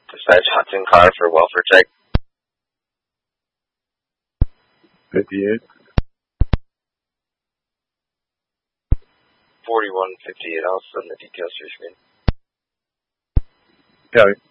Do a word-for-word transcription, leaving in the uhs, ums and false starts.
Dispatch Hudson car for welfare check. fifty-eight. forty-one fifty-eight. I'll send the details to your screen. Copy.